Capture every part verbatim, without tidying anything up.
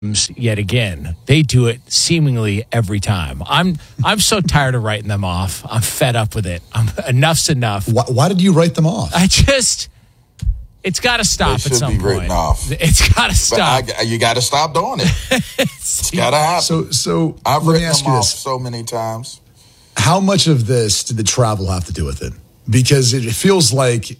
Yet again, they do it seemingly every time. I'm I'm so tired of writing them off. I'm fed up with it. I'm, enough's enough. Why, why did you write them off? I just, it's got to stop They at some should be point. written off. It's got to stop. But I, you got to stop doing it. It's got to happen. So, so I've let written me ask them you off this: so many times. how much of this did the travel have to do with it? Because it feels like.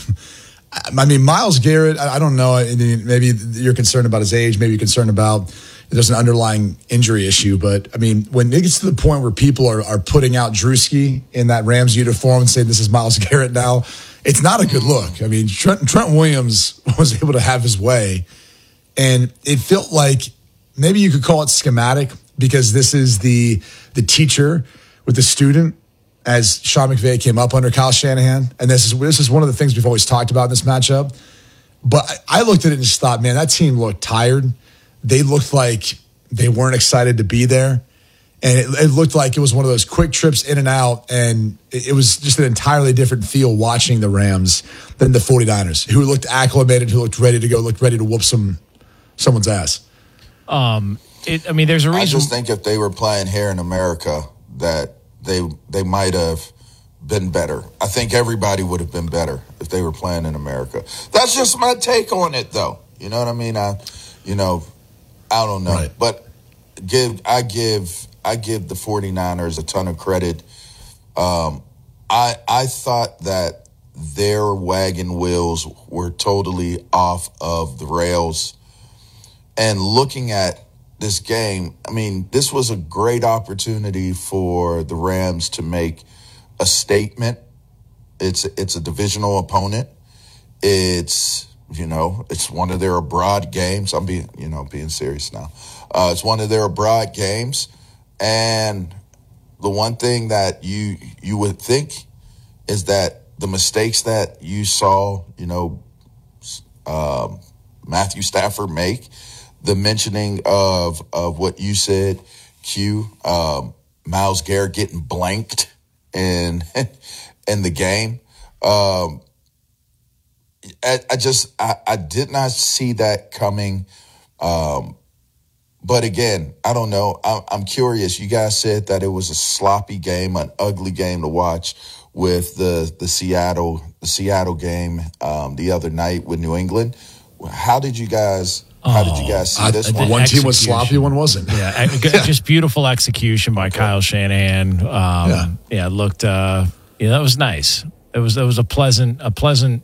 I mean, Myles Garrett, I don't know. Maybe you're concerned about his age. Maybe you're concerned about there's an underlying injury issue. But, I mean, when it gets to the point where people are, are putting out Drewski in that Rams uniform and saying this is Myles Garrett now, it's not a good look. I mean, Trent, Trent Williams was able to have his way. And it felt like maybe you could call it schematic because this is the the teacher with the student as Sean McVay came up under Kyle Shanahan. And this is this is one of the things we've always talked about in this matchup. But I looked at it and just thought, man, that team looked tired. They looked like they weren't excited to be there. And it, it looked like it was one of those quick trips in and out. And it, it was just an entirely different feel watching the Rams than the 49ers, who looked acclimated, who looked ready to go, looked ready to whoop some someone's ass. Um, it, I mean, there's a reason. I just think if they were playing here in America, that they they might have been better. I think everybody would have been better if they were playing in America. That's just my take on it, though. You know what I mean? I, you know, I don't know. Right. But give I give I give the 49ers a ton of credit. Um, I I thought that their wagon wheels were totally off of the rails. And looking at this game, I mean, this was a great opportunity for the Rams to make a statement. It's it's a divisional opponent. It's, you know, it's one of their abroad games. I'm being, you know, being serious now. Uh, it's one of their abroad games. And the one thing that you you would think is that the mistakes that you saw, you know, um, Matthew Stafford make, the mentioning of of what you said, Q, um, Myles Garrett getting blanked in in the game. Um, I, I just I, I did not see that coming. Um, but again, I don't know. I, I'm curious. You guys said that it was a sloppy game, an ugly game to watch with the the Seattle the Seattle game um, the other night with New England. How did you guys? How did you guys see I, this I, one? one team was sloppy, one wasn't. Yeah, just beautiful execution by Kyle Shanahan. Um, yeah. yeah, it looked. Uh, yeah, that was nice. It was. It was a pleasant, a pleasant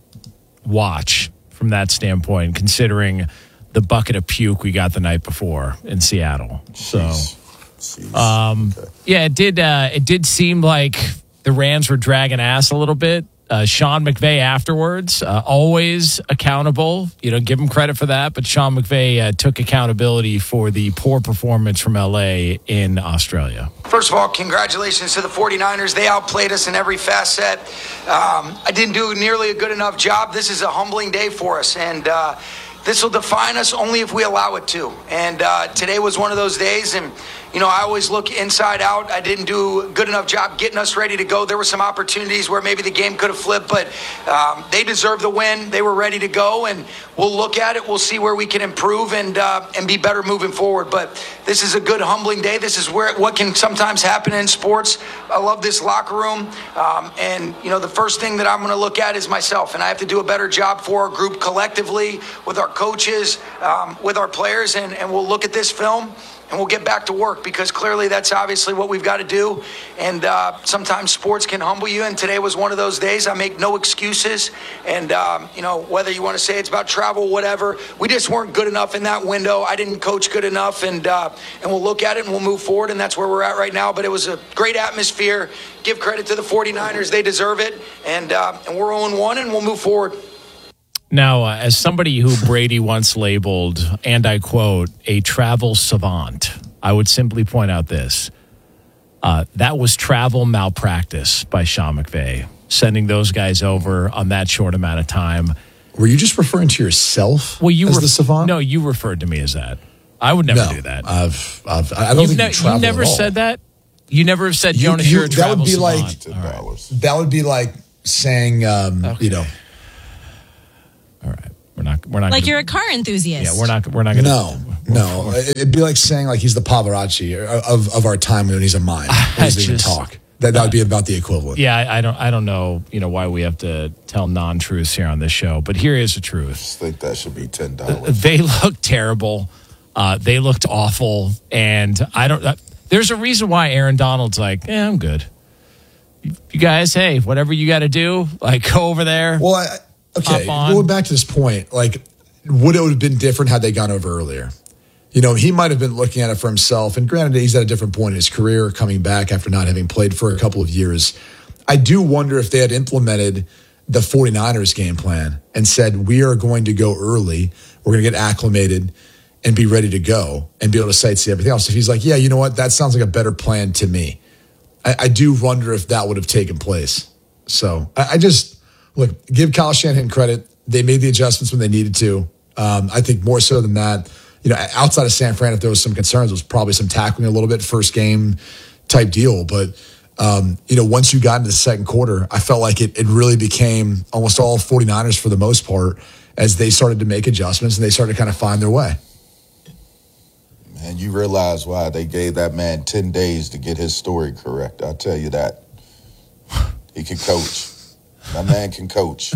watch from that standpoint, considering the bucket of puke we got the night before in Seattle. So, Jeez. Um, okay. yeah, it did. Uh, it did seem like the Rams were dragging ass a little bit. Uh, Sean McVay afterwards, uh, always accountable. You know, give him credit for that. But Sean McVay uh, took accountability for the poor performance from L A in Australia. First of all, congratulations to the 49ers. They outplayed us in every facet. Um, I didn't do nearly a good enough job. This is a humbling day for us. And uh, this will define us only if we allow it to. And uh, today was one of those days. And, you know, I always look inside out. I didn't do a good enough job getting us ready to go. There were some opportunities where maybe the game could have flipped, but um, they deserved the win. They were ready to go, and we'll look at it. We'll see where we can improve and uh, and be better moving forward. But this is a good, humbling day. This is where what can sometimes happen in sports. I love this locker room. Um, and, you know, the first thing that I'm going to look at is myself, and I have to do a better job for our group collectively, with our coaches, um, with our players, and, and we'll look at this film. And we'll get back to work, because clearly that's obviously what we've got to do. And uh, sometimes sports can humble you, and today was one of those days. I make no excuses. And, um, you know, whether you want to say it's about travel, whatever, we just weren't good enough in that window. I didn't coach good enough. And, uh, and we'll look at it and we'll move forward, and that's where we're at right now. But it was a great atmosphere. Give credit to the 49ers. They deserve it. And, uh, and we're oh and one, and we'll move forward. Now, uh, as somebody who Brady once labeled, and I quote, a travel savant, I would simply point out this. Uh, that was travel malpractice by Sean McVay, sending those guys over on that short amount of time. Were you just referring to yourself well, you as ref- the savant? No, you referred to me as that. I would never no, do that. I've, I've, I don't You've think ne- you travel You never at all. said that? You never have said, You- Jonas, you- you're a that travel would be savant. like- All right. That would be like saying, um, Okay. you know. All right. We're not. We're not. Like gonna, you're a car enthusiast. Yeah, we're not. We're not going to. No. No, it'd be like saying like he's the Pavarotti of, of our time when he's a mime. He doesn't even talk. That that would be about the equivalent. Yeah, I, I don't I don't know, you know, why we have to tell non-truths here on this show, but here is the truth. I just think that should be ten dollars. They looked terrible. Uh, they looked awful, and I don't. Uh, there's a reason why Aaron Donald's like, yeah, I'm good. You guys, hey, whatever you got to do, like go over there. Well, I, okay, going back to this point, like, would it have been different had they gone over earlier? You know, he might have been looking at it for himself. And granted, he's at a different point in his career, coming back after not having played for a couple of years. I do wonder if they had implemented the 49ers game plan and said, we are going to go early. We're going to get acclimated and be ready to go and be able to sightsee everything else. If he's like, yeah, you know what? That sounds like a better plan to me. I, I do wonder if that would have taken place. So I, I just, look, give Kyle Shanahan credit. They made the adjustments when they needed to. Um, I think more so than that, you know, outside of San Fran, if there was some concerns, it was probably some tackling a little bit, first game type deal. But, um, you know, once you got into the second quarter, I felt like it, it really became almost all 49ers for the most part as they started to make adjustments and they started to kind of find their way. Man, you realize why they gave that man ten days to get his story correct. I'll tell you that. He can coach. That man can coach.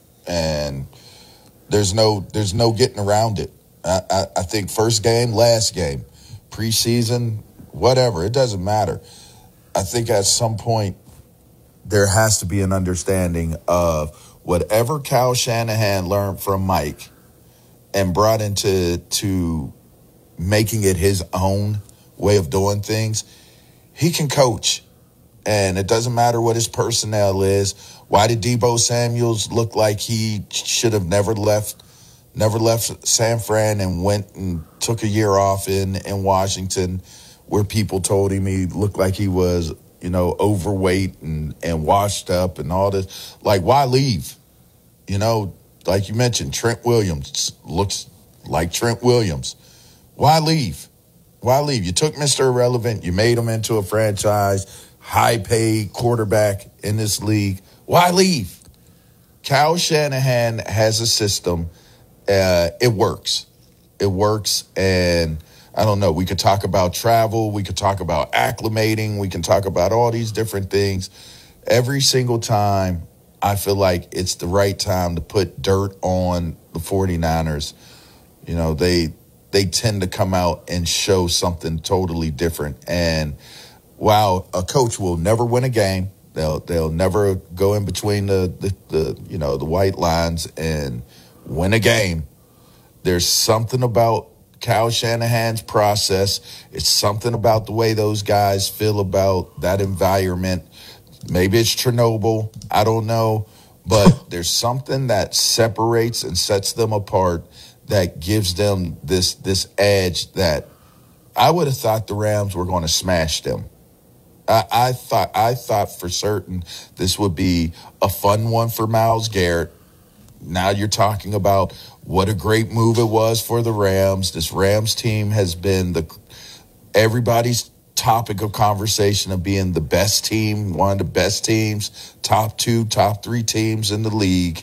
And there's no there's no getting around it. I, I, I think first game, last game, preseason, whatever, it doesn't matter. I think at some point there has to be an understanding of whatever Kyle Shanahan learned from Mike and brought into to making it his own way of doing things, he can coach. And it doesn't matter what his personnel is. Why did Deebo Samuels look like he should have never left Never left San Fran and went and took a year off in, in Washington where people told him he looked like he was, you know, overweight and, and washed up and all this. Like, why leave? You know, like you mentioned, Trent Williams looks like Trent Williams. Why leave? Why leave? You took Mister Irrelevant. You made him into a franchise, high-paid quarterback in this league. Why leave? Kyle Shanahan has a system. Uh, it works. It works. And I don't know. We could talk about travel. We could talk about acclimating. We can talk about all these different things. Every single time, I feel like it's the right time to put dirt on the 49ers. You know, they they tend to come out and show something totally different. And while a coach will never win a game, they'll they'll never go in between the, the, the you know, the white lines and win a game. There's something about Kyle Shanahan's process. It's something about the way those guys feel about that environment. Maybe it's Chernobyl. I don't know. But there's something that separates and sets them apart that gives them this this edge that I would have thought the Rams were going to smash them. I, I thought I thought for certain this would be a fun one for Myles Garrett. Now you're talking about what a great move it was for the Rams. This Rams team has been the everybody's topic of conversation of being the best team, one of the best teams, top two, top three teams in the league.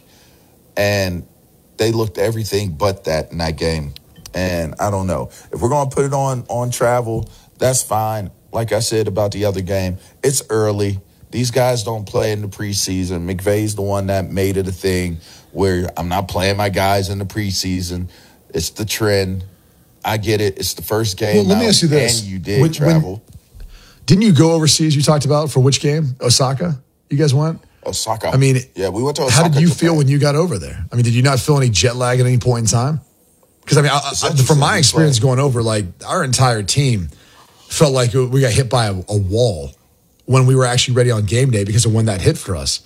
And they looked everything but that in that game. And I don't know. If we're going to put it on, on travel, that's fine. Like I said about the other game, it's early. These guys don't play in the preseason. McVay's the one that made it a thing where I'm not playing my guys in the preseason. It's the trend. I get it. It's the first game. Well, let me ask you this. And you did when, travel. When, didn't you go overseas, you talked about, for which game? Osaka? You guys went? Osaka. I mean, yeah, we went to Osaka. How did you Japan. feel when you got over there? I mean, did you not feel any jet lag at any point in time? Because, I mean, I, I, from my experience going over, like, our entire team felt like we got hit by a, a wall when we were actually ready on game day because of when that hit for us.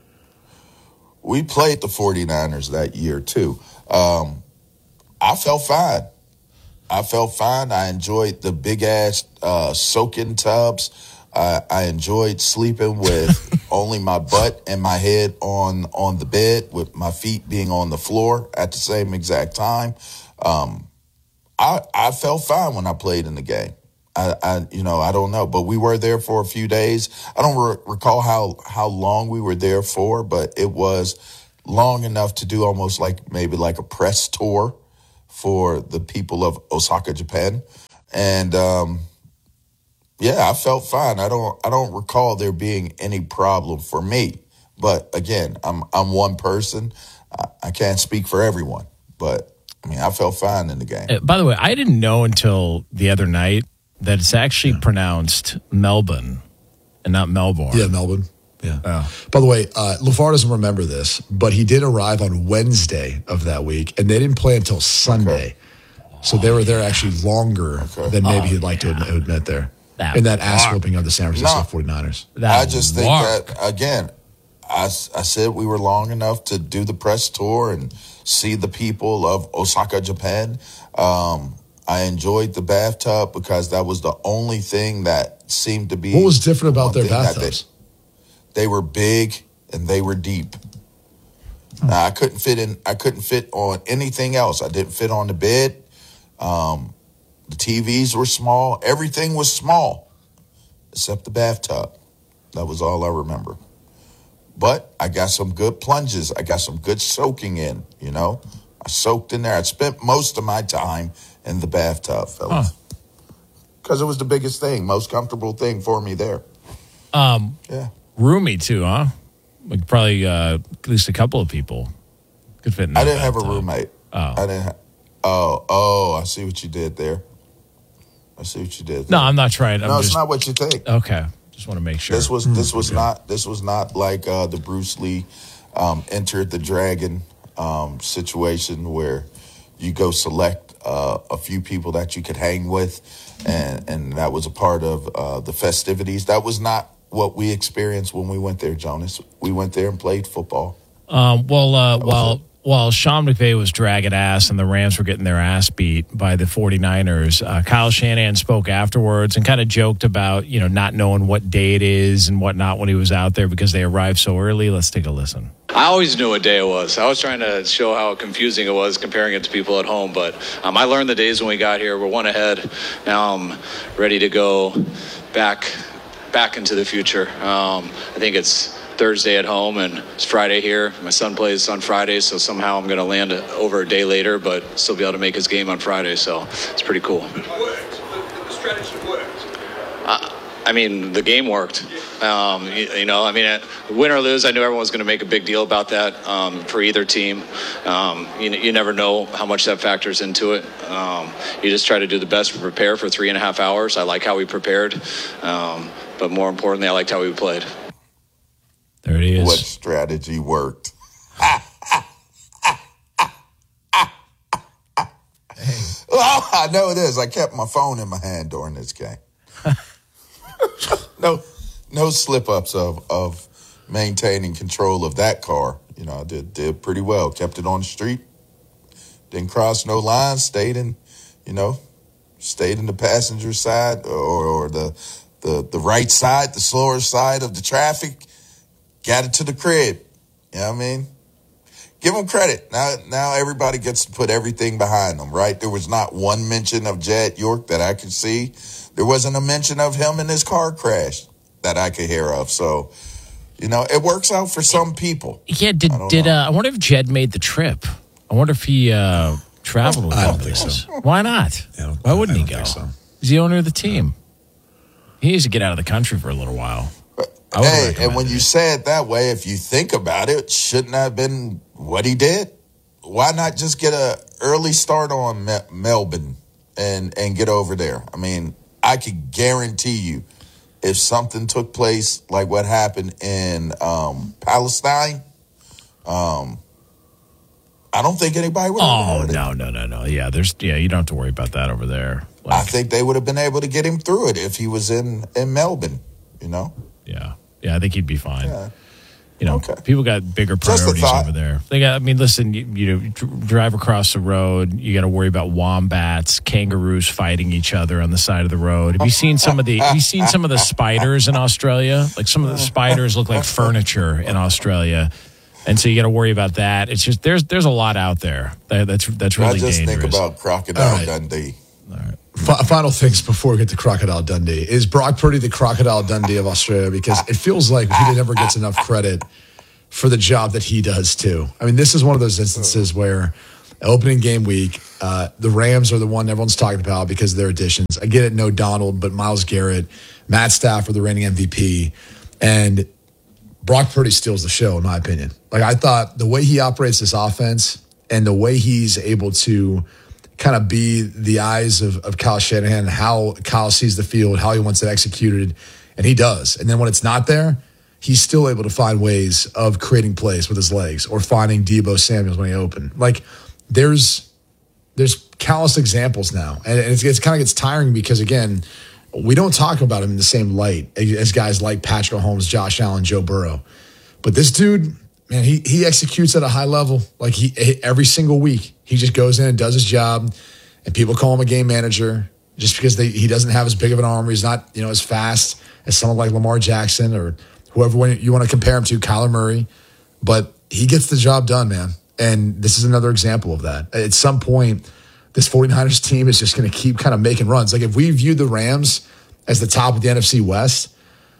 We played the 49ers that year, too. Um, I felt fine. I felt fine. I enjoyed the big-ass uh, soaking tubs. Uh, I enjoyed sleeping with only my butt and my head on, on the bed with my feet being on the floor at the same exact time. Um, I I felt fine when I played in the game. I, I you know, I don't know. But we were there for a few days. I don't re- recall how, how long we were there for, but it was long enough to do almost like maybe like a press tour for the people of Osaka, Japan. And um, yeah, I felt fine. I don't I don't recall there being any problem for me. But again, I'm I'm one person. I, I can't speak for everyone. But I mean, I felt fine in the game. Uh, by the way, I didn't know until the other night that it's actually yeah. pronounced Melbourne and not Melbourne. Yeah, Melbourne. Yeah. Oh. By the way, uh, LeVar doesn't remember this, but he did arrive on Wednesday of that week, and they didn't play until Sunday. Okay. So they were there actually longer okay. than maybe oh, he'd like yeah. to admit there. That in that ass whooping of the San Francisco no, forty-niners. I just think work. that, again, I, I said we were long enough to do the press tour and see the people of Osaka, Japan. Um, I enjoyed the bathtub because that was the only thing that seemed to be. What was different about their bathtubs? They, they were big and they were deep. Hmm. Now, I couldn't fit in. I couldn't fit on anything else. I didn't fit on the bed. Um, the T Vs were small. Everything was small except the bathtub. That was all I remember. But I got some good plunges. I got some good soaking in, you know. I soaked in there. I spent most of my time in the bathtub, fellas. Because huh. it was the biggest thing, most comfortable thing for me there. Um, yeah. Roomy, too, huh? Like probably uh, at least a couple of people could fit in that I didn't bathtub. have a roommate. Oh. I didn't ha- oh, oh, I see what you did there. I see what you did there. No, I'm not trying. I'm no, just, it's not what you think. Okay. Just want to make sure. This was this was okay. not this was not like uh, the Bruce Lee um, Entered the Dragon um, situation where you go select uh, a few people that you could hang with, and and that was a part of uh, the festivities. That was not what we experienced when we went there, Jonas. We went there and played football. Um, well, uh, while while Sean McVay was dragging ass and the Rams were getting their ass beat by the forty-niners, uh, Kyle Shanahan spoke afterwards and kind of joked about, you know, not knowing what day it is and whatnot when he was out there because they arrived so early. Let's take a listen. I always knew what day it was. I was trying to show how confusing it was comparing it to people at home. But um, I learned the days when we got here. We're one ahead. Now I'm ready to go back back into the future. Um, I think it's Thursday at home and it's Friday here. My son plays on Friday, so somehow I'm going to land over a day later, but still be able to make his game on Friday. So it's pretty cool. It worked. The strategy worked. Uh, I mean, the game worked. Um, you, you know, I mean, win or lose, I knew everyone was going to make a big deal about that um, for either team. Um, you, you never know how much that factors into it. Um, you just try to do the best to prepare for three and a half hours. I like how we prepared, um, but more importantly, I liked how we played. There it is. What strategy worked? Oh, I know it is. I kept my phone in my hand during this game. no, no slip-ups of of maintaining control of that car. You know, I did did pretty well. Kept it on the street. Didn't cross no lines. Stayed in, you know, stayed in the passenger side or, or the the the right side, the slower side of the traffic. Got it to the crib. You know what I mean? Give them credit. Now now everybody gets to put everything behind them, right? There was not one mention of Jed York that I could see. There wasn't a mention of him in his car crash that I could hear of. So, you know, it works out for some people. Yeah, did I did uh, I wonder if Jed made the trip? I wonder if he uh, traveled with I all don't think this. so. Why not? Yeah, Why wouldn't I he don't go? think so. He's the owner of the team. He needs to get out of the country for a little while. Hey, and when you say it that way, if you think about it, shouldn't have been what he did. Why not just get a early start on Me- Melbourne and and get over there? I mean, I could guarantee you, if something took place like what happened in um, Palestine, um, I don't think anybody would have Oh heard no, it. no, no, no. Yeah, there's yeah. You don't have to worry about that over there. Like, I think they would have been able to get him through it if he was in in Melbourne. You know. Yeah, yeah. I think he'd be fine. Yeah. You know, Okay. people got bigger Just a priorities thought. over there. They got. I mean, listen. You, you know, dr- drive across the road. You got to worry about wombats, kangaroos fighting each other on the side of the road. Have you seen some of the? Have you seen some of the spiders in Australia? Like some of the spiders look like furniture in Australia, and so you got to worry about that. It's just there's there's a lot out there that, that's that's really I just dangerous. think about Crocodile All right. Dundee. All right. F- final things before we get to Crocodile Dundee. Is Brock Purdy the Crocodile Dundee of Australia? Because it feels like he never gets enough credit for the job that he does, too. I mean, this is one of those instances where opening game week. Uh, the Rams are the one everyone's talking about because of their additions. I get it, no Donald, but Myles Garrett, Matt Stafford, the reigning M V P, and Brock Purdy steals the show, in my opinion. Like, I thought the way he operates this offense and the way he's able to kind of be the eyes of, of Kyle Shanahan, how Kyle sees the field, how he wants it executed, and he does. And then when it's not there, he's still able to find ways of creating plays with his legs or finding Deebo Samuels when he opened. Like, there's there's countless examples now. And it's, it's kind of gets tiring because, again, we don't talk about him in the same light as guys like Patrick Mahomes, Josh Allen, Joe Burrow. But this dude, man, he he executes at a high level. Like, he every single week, he just goes in and does his job, and people call him a game manager just because they, he doesn't have as big of an arm. He's not, you know, as fast as someone like Lamar Jackson or whoever you want to compare him to, Kyler Murray. But he gets the job done, man. And this is another example of that. At some point, this 49ers team is just going to keep kind of making runs. Like, if we view the Rams as the top of the N F C West,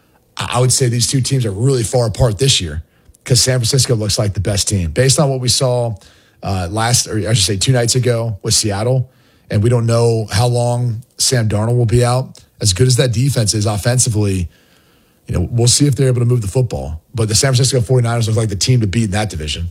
I would say these two teams are really far apart this year because San Francisco looks like the best team. Based on what we saw uh, last, or I should say two nights ago with Seattle, and we don't know how long Sam Darnold will be out. As good as that defense is offensively, you know, we'll see if they're able to move the football. But the San Francisco 49ers look like the team to beat in that division.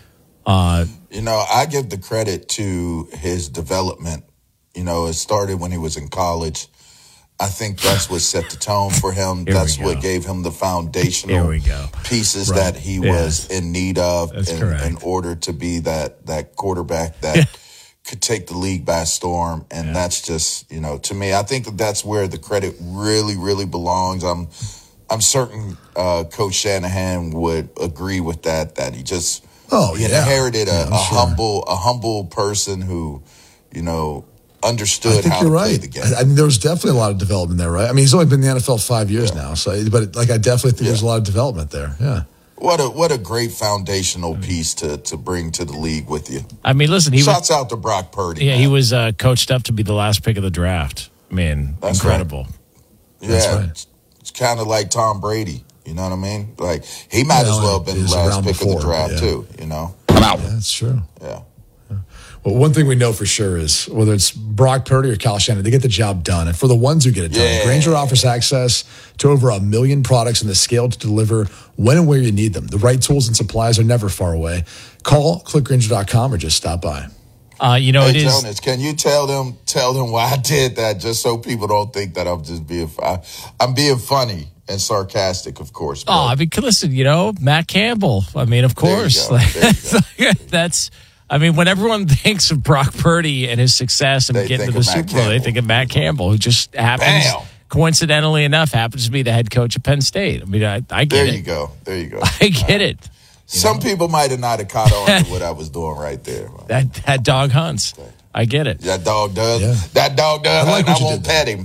Uh, you know, I give the credit to his development. You know, it started when he was in college. I think that's what set the tone for him. Here That's we go. what gave him the foundational Here we go. pieces Right. that he Yeah. was in need of That's in, correct. in order to be that that quarterback that Yeah. could take the league by storm. And Yeah. that's just, you know, to me, I think that that's where the credit really, really belongs. I'm I'm certain uh, Coach Shanahan would agree with that, that he just Oh, he yeah. inherited a, Yeah, I'm a sure. humble a humble person who, you know, I understood think how you're to play right. the game. I mean, there was definitely a lot of development there, right? I mean, he's only been in the N F L five years Yeah. now. So, but like, I definitely think Yeah. there's a lot of development there. Yeah. What a what a great foundational piece to to bring to the league with you. I mean, listen, he was, Shouts out to Brock Purdy. yeah, man. he was uh, coached up to be the last pick of the draft. I mean, That's incredible. Yeah, That's right. it's, it's kind of like Tom Brady. You know what I mean? Like he might Yeah, as well have he been was the last around pick before, of the draft yeah. too. You know? Yeah, that's true. Yeah. Well, one thing we know for sure is whether it's Brock Purdy or Kyle Shanahan, they get the job done. And for the ones who get it done, Yeah. Grainger offers access to over a million products and the scale to deliver when and where you need them. The right tools and supplies are never far away. Call, click Grainger dot com, or just stop by. Uh, you know, Hey it is. Jonas, can you tell them tell them why I did that, just so people don't think that I'm just being I, I'm being funny and sarcastic, of course. Oh, I mean, listen, you know, Matt Campbell. I mean, of There you course. go. Like, There you go. that's, I mean, when everyone thinks of Brock Purdy and his success and They getting to think the of Matt Super Bowl, they Campbell. think of Matt Campbell, who just happens, Bam. coincidentally enough, happens to be the head coach of Penn State. I mean, I, I get there it. you go. There you go. I get it. Some people might have not have caught on to what I was doing right there. That that dog hunts. I get it. That dog does. Yeah. That dog does. I like I, what you won't did pet him.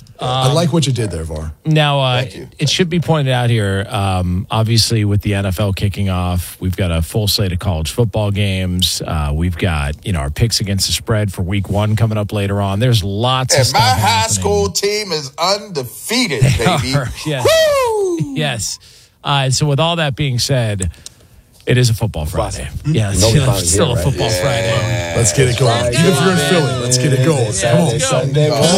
I like what you did there, Var. Now, uh, Thank you. it should be pointed out here, um, obviously, with the N F L kicking off, we've got a full slate of college football games. Uh, we've got, you know, our picks against the spread for week one coming up later on. There's lots of And stuff my high happening. school team is undefeated, They baby. are, yes. Woo! Yes. Uh, so, with all that being said, it is a football Friday. Yeah, it's No still, fun still here, a right? football Yeah. Friday. Let's get it going. Even if you're in Philly, let's get it going. Come on. Saturday, Sunday, Come